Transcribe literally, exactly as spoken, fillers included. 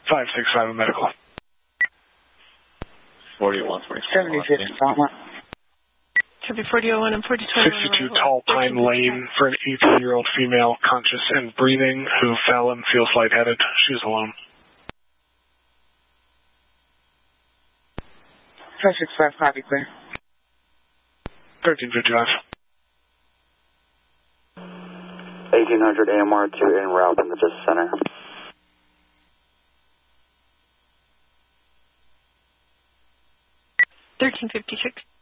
five six five medical. forty-one, seventy fifty, Frontline. Copy forty oh one and forty twenty-one. sixty-two Tall Pine Lane for an eighteen-year-old female conscious and breathing who fell and feels lightheaded. She's alone. five six five, copy, clear. thirteen fifty-five. eighteen hundred A M R two en route in the Justice Center. thirteen fifty-six.